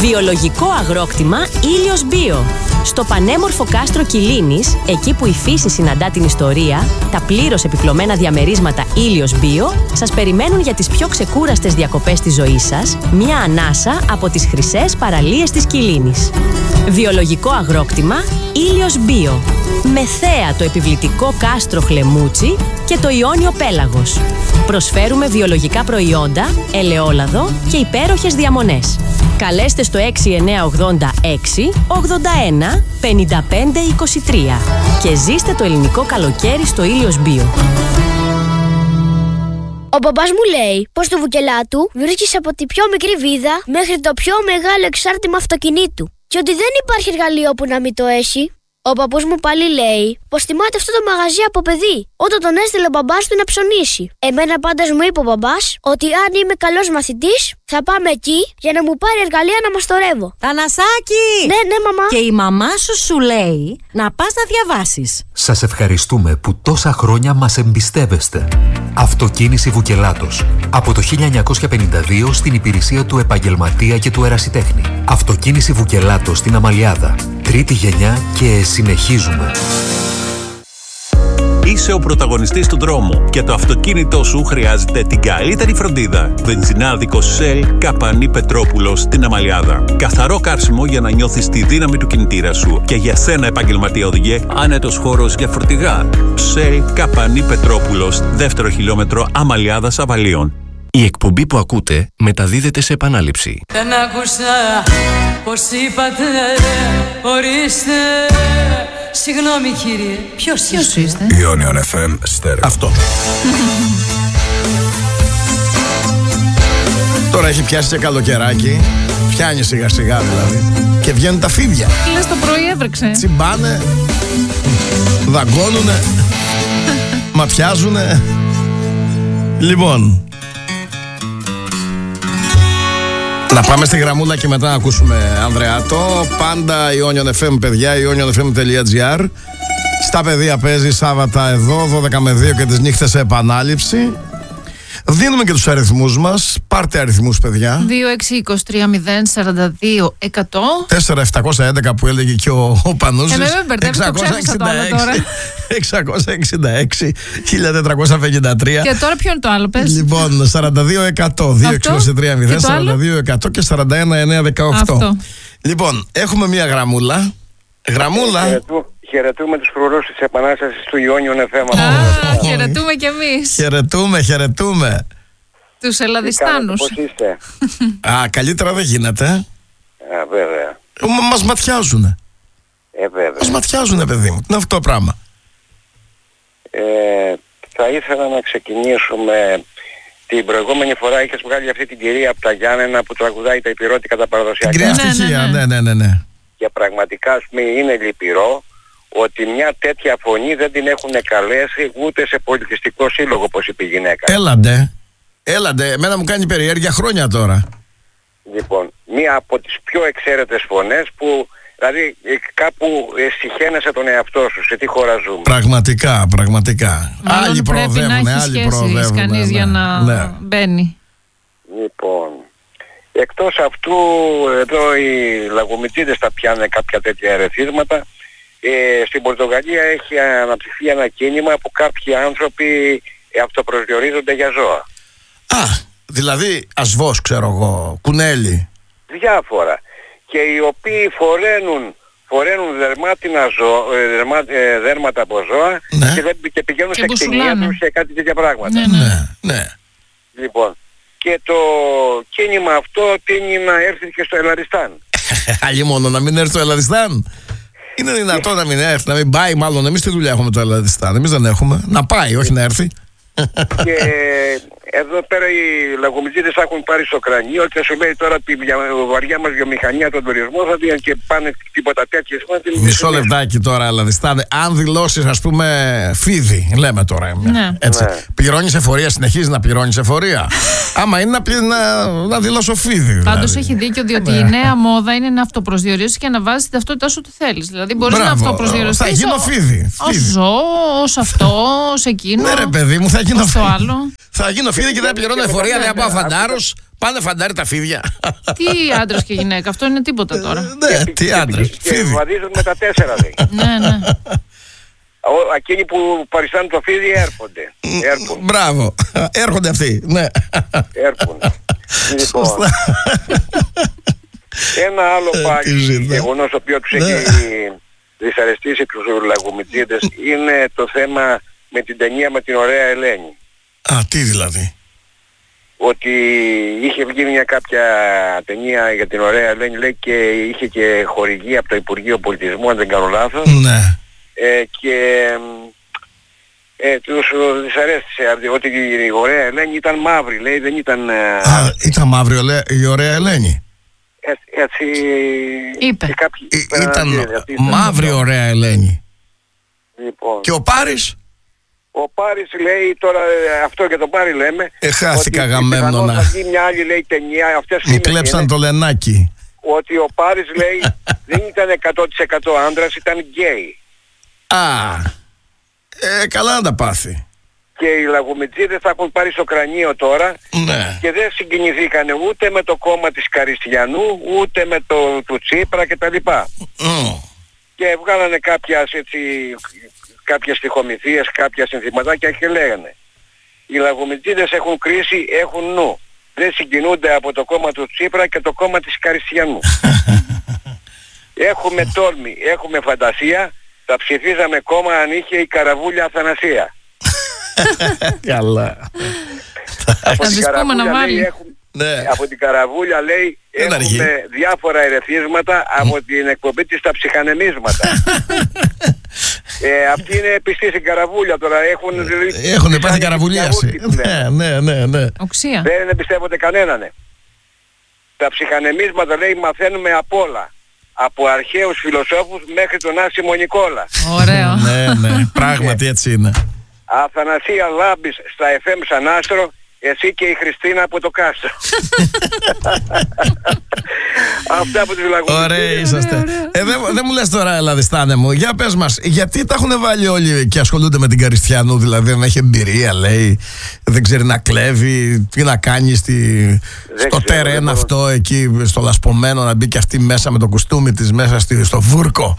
Βιολογικό αγρόκτημα Ήλιος Μπίο. Στο πανέμορφο κάστρο Κιλίνης, εκεί που η φύση συναντά την ιστορία, τα πλήρως επιπλωμένα διαμερίσματα Ήλιος Μπίο σας περιμένουν για τις πιο ξεκούραστες διακοπές της ζωής σας, μια ανάσα από τις χρυσές παραλίες της Κιλίνης. Βιολογικό αγρόκτημα Ήλιος Μπίο. Με θέα το επιβλητικό κάστρο Χλεμούτσι και το Ιόνιο Πέλαγος. Προσφέρουμε βιολογικά προϊόντα, ελαιόλαδο και υπέροχες διαμονές. Καλέστε στο 6986 81 55 23 και ζήστε το ελληνικό καλοκαίρι στο Ήλιος Μπίο. Ο μπαμπάς μου λέει πως στο Βουκελάτου βρίσκεις από τη πιο μικρή βίδα μέχρι το πιο μεγάλο εξάρτημα αυτοκινήτου και ότι δεν υπάρχει εργαλείο που να μην το έχει. Ο παππούς μου πάλι λέει πως θυμάται αυτό το μαγαζί από παιδί, όταν τον έστειλε ο μπαμπάς του να ψωνίσει. Εμένα πάντως μου είπε ο μπαμπάς ότι αν είμαι καλός μαθητής θα πάμε εκεί για να μου πάρει εργαλεία να μαστορεύω. Θανασάκη! Ναι, μαμά. Και η μαμά σου λέει να πας να διαβάσεις. Σας ευχαριστούμε που τόσα χρόνια μας εμπιστεύεστε. Αυτοκίνηση Βουκελάτος. Από το 1952 στην υπηρεσία του επαγγελματία και του ερασιτέχνη. Αυτοκίνηση Βουκελάτος στην Αμαλιάδα. Τρίτη γενιά και συνεχίζουμε. Είσαι ο πρωταγωνιστής του δρόμου και το αυτοκίνητό σου χρειάζεται την καλύτερη φροντίδα. Βενζινάδικο Shell Καπανή Πετρόπουλος στην Αμαλιάδα. Καθαρό καύσιμο για να νιώθεις τη δύναμη του κινητήρα σου. Και για σένα, επαγγελματία οδηγέ, άνετος χώρος για φορτηγά. Shell Καπανή Πετρόπουλος, δεύτερο χιλιόμετρο Αμαλιάδας Αβαλίων. Η εκπομπή που ακούτε μεταδίδεται σε επανάληψη. Δεν άκουσα πως είπατε, ορίστε. Συγγνώμη κύριε, ποιος είστε? Ionion FM στέρεο. Αυτό. Τώρα έχει πιάσει και καλοκαιράκι. Πιάνει σιγά σιγά δηλαδή. Και βγαίνουν τα φίδια. Λες το πρωί έβρεξε. Τσιμπάνε. Δαγκώνουνε. Ματιάζουνε. Λοιπόν, να πάμε στη γραμμούλα και μετά να ακούσουμε Ανδρεάτο. Πάντα Ionion FM, παιδιά, ionionfm.gr. Στα παιδεία παίζει Σάββατα εδώ, 12 με 2 και τις νύχτες σε επανάληψη. Δίνουμε και τους αριθμούς μας. Πάρτε αριθμούς, παιδιά. 2-6-23-0-42-100 4-711 που έλεγε και ο Πανούσης. Με μπερδεύει, το ξέχασα το άλλο τώρα. 666 1453. Και τώρα ποιο είναι το άλλο, πες? Λοιπόν, 42-100 2-23-0-42-100 και 41-9-18. Λοιπόν, έχουμε μία γραμμούλα. Χαιρετούμε τους φρουρούς της Επανάστασης του Ionion FM. Χαιρετούμε κι εμείς. Χαιρετούμε. Τους Ελλαδιστάνους. Πώς είστε? Καλύτερα δεν γίνεται. Βέβαια. Μας ματιάζουνε. Βέβαια. Μας ματιάζουνε, παιδί μου. Είναι αυτό το πράγμα. Θα ήθελα να ξεκινήσουμε. Την προηγούμενη φορά είχες βγάλει αυτή την κυρία από τα Γιάννενα που τραγουδάει τα υπηρώτικα τα παραδοσιακά. Την κυρία Στοιχεία, ναι. Και πραγματικά, ας πούμε, είναι λυπηρό ότι μια τέτοια φωνή δεν την έχουν καλέσει ούτε σε πολιτιστικό σύλλογο, όπως είπε η γυναίκα. Έλαντε, εμένα μου κάνει περιέργεια χρόνια τώρα. Λοιπόν, μία από τις πιο εξαίρετες φωνές που, δηλαδή, κάπου συχαίνεσαι τον εαυτό σου, σε τι χώρα ζούμε. Πραγματικά. Άλλοι προοδεύουν, κανείς για να μπαίνει. Λοιπόν, εκτός αυτού, εδώ οι λαγομητίδες τα πιάνουν κάποια τέτοια ερεθίσματα. Στην Πορτογαλία έχει αναπτυχθεί ένα κίνημα που κάποιοι άνθρωποι αυτοπροσδιορίζονται για ζώα. Δηλαδή ασβός, ξέρω εγώ, κουνέλι. Διάφορα. Και οι οποίοι φορένουν δέρματα από ζώα, ναι, και πηγαίνουν σε κτηνία τους σε κάτι τέτοια πράγματα. Ναι. Λοιπόν, και το κίνημα αυτό τείνει να έρθει και στο Ελλαδιστάν. Αλλή μόνο να μην έρθει στο Ελλαδιστάν. Είναι δυνατόν να μην έρθει, να μην πάει? Μάλλον εμείς τι δουλειά έχουμε το Ελλαδιστάν? Εμείς δεν έχουμε. Να πάει, όχι να έρθει. Και εδώ πέρα οι λαγομιτζίδες έχουν πάρει στο κρανίο και σου λέει τώρα τη βαριά μας βιομηχανία, τον τουρισμό θα δίνουν και πάνε τίποτα τέτοιες. Μισό λεπτάκι τώρα, Ελλαδιστάν. Αν δηλώσεις, ας πούμε, φίδι, λέμε τώρα. Έτσι. Ναι. Πληρώνεις εφορία, συνεχίζεις να πληρώνεις εφορία. Άμα είναι να δηλώσω φίδι. Πάντως έχει δίκιο, διότι η νέα μόδα είναι να αυτοπροσδιορίσεις και να βάζεις την ταυτότητά σου ότι θέλεις. Δηλαδή μπορείς να αυτοπροσδιοριστείς. Θα γίνω φίδι. Ως ζώο, ως αυτό, ως εκείνο. Ναι, ρε παιδί μου, θα γίνω φίδι. Θα γίνω φίδι και δεν πληρώνω εφορία, δεν πάω φαντάρος. Πάνε φαντάρι τα φίδια. Τι άντρας και γυναίκα, αυτό είναι τίποτα τώρα. Ναι, τι άντρας. Και βαδίζουν με τα 4, λέει. Ναι. Εκείνοι που παριστάνουν το φίδι έρχονται. Μπράβο. Έρχονται αυτοί. Ναι. Έρχονται. Λοιπόν, ένα άλλο πάλι γεγονός το οποίο τους έχει δυσαρεστήσει τους λαγομητζίδες είναι το θέμα με την ταινία με την ωραία Ελένη. Α, τι δηλαδή? Ότι είχε βγει μια κάποια ταινία για την ωραία Ελένη, λέει, και είχε και χορηγία από το Υπουργείο Πολιτισμού, αν δεν κάνω λάθος. Ναι. Και τους δυσαρέστησε ότι η ωραία Ελένη ήταν μαύρη, λέει, δεν ήταν... Α, ήταν μαύρη η ωραία Ελένη. Έτσι είπε. Ήταν μαύρη ωραία Ελένη. Λοιπόν. Και ο Πάρης? Ο Πάρης, λέει, τώρα αυτό για τον Πάρη λέμε, χάθηκα γαμμένονα. Θα βγει μια άλλη, λέει, ταινία. Μου κλέψαν το λενάκι. Ότι ο Πάρης, λέει, δεν ήταν 100% άντρας, ήταν γκέι. Καλά να τα πάθει. Και οι λαγομετζίδες θα έχουν πάρει στο κρανίο τώρα. Ναι. Και δεν συγκινηθήκαν ούτε με το κόμμα της Καριστιανού, ούτε με το του Τσίπρα κτλ. Και βγάλανε κάποιες στιχομυθίες, κάποια συνθηματάκια και λέγανε: οι λαγομετζίδες έχουν κρίση, έχουν νου. Δεν συγκινούνται από το κόμμα του Τσίπρα και το κόμμα της Καριστιανού. Έχουμε τόλμη, έχουμε φαντασία. Θα ψηφίζαμε κόμμα αν είχε η Καραβούλια Αθανασία. Καλά. Από την Καραβούλια, λέει, από την Καραβούλια, λέει, έχουμε διάφορα ερεθίσματα από την εκπομπή της τα ψυχανεμίσματα. Αυτοί είναι πιστοί στην Καραβούλια τώρα. Έχουν πάθει καραβουλίαση. Ναι. Οξία. Δεν εμπιστεύονται κανέναν. Τα ψυχανεμίσματα, λέει, μαθαίνουμε απ' όλα. Από αρχαίους φιλοσόφους μέχρι τον Άσιμο Νικόλα. Ωραίο. Ναι, πράγματι έτσι είναι. Αθανασία Λάμπης στα FM σαν άστρο, εσύ και η Χριστίνα από το Κάστρο. Αυτά από τους λαγούς. Ωραία είσαστε. Δεν μου λες τώρα, Ελλαδιστάνε μου, για πες μας, γιατί τα έχουν βάλει όλοι και ασχολούνται με την Καριστιανού? Δηλαδή δεν έχει εμπειρία, λέει, δεν ξέρει να κλέβει, τι να κάνει στο τερέν αυτό εκεί, στο λασπωμένο, να μπει και αυτή μέσα με το κουστούμι της μέσα στο βούρκο.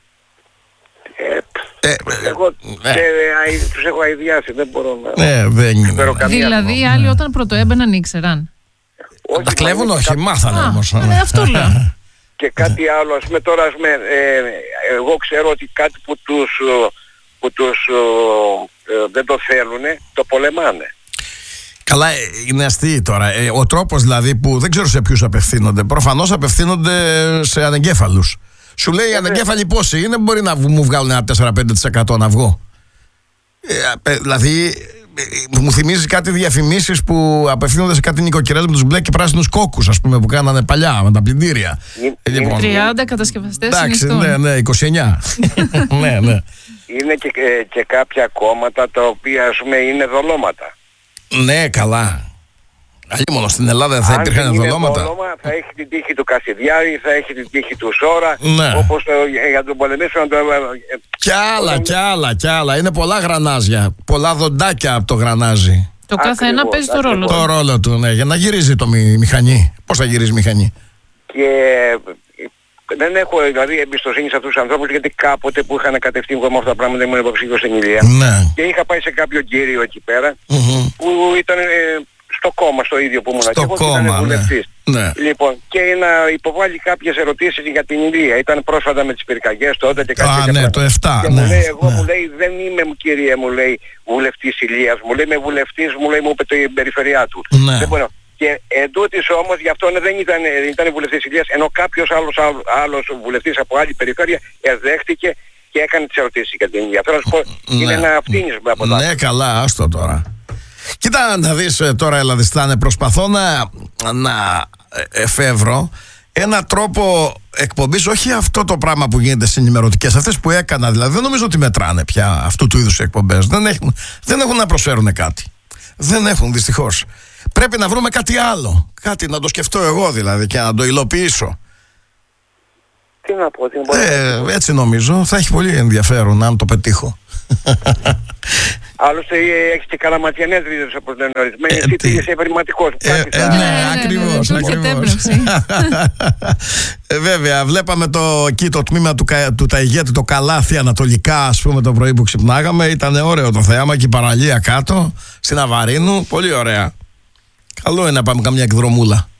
Εγώ τους έχω αηδιάσει, δεν μπορώ να... δεν είναι. Δηλαδή οι άλλοι όταν πρωτοέμπαιναν ήξεραν. Τα κλέβουν, όχι, μάθανε όμως. Αυτό λέω. Και κάτι άλλο, ας πούμε τώρα, εγώ ξέρω ότι κάτι που τους δεν το θέλουν, το πολεμάνε. Καλά, είναι αστείοι τώρα. Ο τρόπος δηλαδή που δεν ξέρω σε ποιους απευθύνονται. Προφανώς απευθύνονται σε ανεγκέφαλους. Σου λέει οι ανεγκέφαλοι πόσοι είναι, μπορεί να μου βγάλουν ένα 4-5% να βγω. Δηλαδή, μου θυμίζει κάτι διαφημίσεις που απευθύνονται σε κάτι νοικοκυρές με τους μπλε και πράσινους κόκκους, ας πούμε, που κάνανε παλιά με τα πλυντήρια. 30 κατασκευαστές συνιστούν. Ναι, 29. Ναι. Είναι και κάποια κόμματα τα οποία, ας πούμε, είναι δολώματα. Ναι, καλά. Μόνο στην Ελλάδα θα υπήρχαν δολώματα. Θα έχει την τύχη του Κασιδιάρη, θα έχει την τύχη του Σόρα. Ναι. Όπως για τον πολεμήσιο. Κι άλλα. Είναι πολλά γρανάζια. Πολλά δοντάκια από το γρανάζι. Το καθένα παίζει το ρόλο του. Το ρόλο του, ναι, για να γυρίζει το μηχανή. Πώς θα γυρίζει μηχανή? Και δεν έχω δηλαδή εμπιστοσύνη σε αυτούς τους ανθρώπους, γιατί κάποτε που είχαν κατευθύνει με αυτά τα πράγματα ήμουν υποψήφιος στην Ηλία. Ναι. Και είχα πάει σε κάποιο κύριο εκεί πέρα που ήταν στο κόμμα, στο ίδιο που ήμουν. Στο κόμμα, ναι. Λοιπόν, και να υποβάλει κάποιες ερωτήσεις για την Ηλία. Ήταν πρόσφατα με τις πυρκαγιές τότε και κάτι ναι, το 7. Και μου λέει, μου λέει, δεν είμαι, κύριε, μου λέει, βουλευτής Ηλίας. Μου λέει, είμαι βουλευτής, μου λέει, μου είπε την περιφερειά του. Ναι. Δεν μπορώ. Και εντούτοις όμως γι' αυτό δεν ήταν βουλευτής Ηλίας, ενώ κάποιος άλλος βουλευτής από άλλη περιφέρεια δέχτηκε και έκανε τις ερωτήσεις για την Ηλία. Θέλω να σου πω, είναι ένα αυτήνισμα από τα. Ναι, καλά, άστο τώρα. Κοίτα να δεις τώρα, Ελλαδιστάνε, προσπαθώ να εφεύρω ένα τρόπο εκπομπής, όχι αυτό το πράγμα που γίνεται στις ενημερωτικές, αυτές που έκανα δηλαδή, δεν νομίζω ότι μετράνε πια αυτού του είδους εκπομπές. Δεν έχουν να προσφέρουν κάτι. Δεν έχουν, δυστυχώς. Πρέπει να βρούμε κάτι άλλο. Κάτι να το σκεφτώ εγώ δηλαδή και να το υλοποιήσω. Τι να πω, έτσι νομίζω. Θα έχει πολύ ενδιαφέρον αν το πετύχω. Άλλωστε έχεις και καλαματιανές ρίζες όπως λένε ορισμένοι. Εσύ πήγες ευρηματικός. Ναι, ακριβώς. Βέβαια, βλέπαμε εκεί το τμήμα του Ταϊγέτη, το Καλάθι ανατολικά, ας πούμε, το πρωί που ξυπνάγαμε. Ήταν ωραίο το θέαμα και η παραλία κάτω, στην Αβαρίνου. Πολύ ωραία. Καλό είναι να πάμε καμιά εκδρομούλα.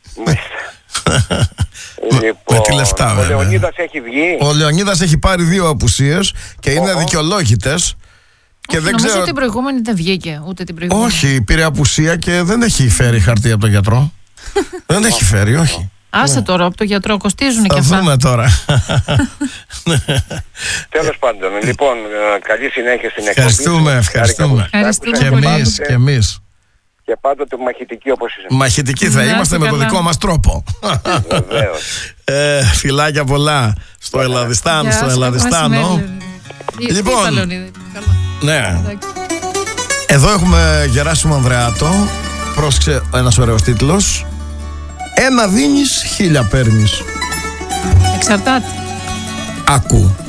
Λοιπόν, με τη λεφτά, ο Λεωνίδας έχει βγει. Ο Λεωνίδας έχει πάρει 2 απουσίες και είναι δικαιολόγητες. Και δεν νομίζω ξέρω... ότι την προηγούμενη δεν βγήκε ούτε την προηγούμενη. Όχι, πήρε απουσία και δεν έχει φέρει χαρτί από τον γιατρό. Δεν έχει φέρει, όχι. Άσε τώρα από τον γιατρό, κοστίζουν και αυτά. Θα δούμε τώρα. Τέλος πάντων, λοιπόν, καλή συνέχεια στην εκπομπή. Ευχαριστούμε. Και εμείς. Και πάντοτε μαχητικοί όπως είσαι. Μαχητικοί θα είμαστε με τον δικό μας τρόπο. Βεβαίως. Φιλάκια πολλά στο Ελλαδιστάν, στο Ελλαδιστάνο. Λοιπόν, ναι. Εδώ έχουμε Γεράσιμο Ανδρεάτο. Πρόσεξε, ένας ωραίος τίτλος. 1 δίνεις, 1000 παίρνεις. Εξαρτάται. Ακού.